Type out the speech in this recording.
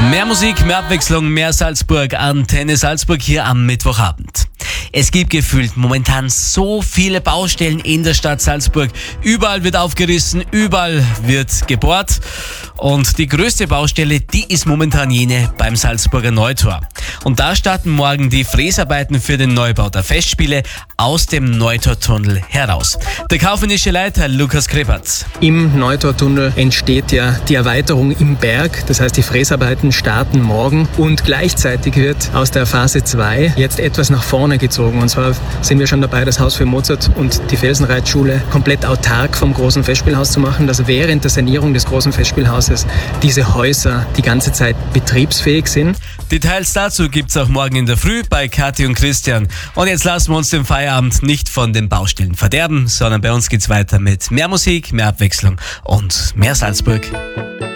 Mehr Musik, mehr Abwechslung, mehr Salzburg. Antenne Salzburg hier am Mittwochabend. Es gibt gefühlt momentan so viele Baustellen in der Stadt Salzburg. Überall wird aufgerissen, überall wird gebohrt. Und die größte Baustelle, die ist momentan jene beim Salzburger Neutor. Und da starten morgen die Fräsarbeiten für den Neubau der Festspiele aus dem Neutortunnel heraus. Der kaufmännische Leiter Lukas Krebertz. Im Neutortunnel entsteht ja die Erweiterung im Berg. Das heißt, die Fräsarbeiten starten morgen und gleichzeitig wird aus der Phase 2 jetzt etwas nach vorne gezogen. Und zwar sind wir schon dabei, das Haus für Mozart und die Felsenreitschule komplett autark vom großen Festspielhaus zu machen, dass während der Sanierung des großen Festspielhauses diese Häuser die ganze Zeit betriebsfähig sind. Details dazu gibt's auch morgen in der Früh bei Kathi und Christian. Und jetzt lassen wir uns den Feierabend nicht von den Baustellen verderben, sondern bei uns geht's weiter mit mehr Musik, mehr Abwechslung und mehr Salzburg.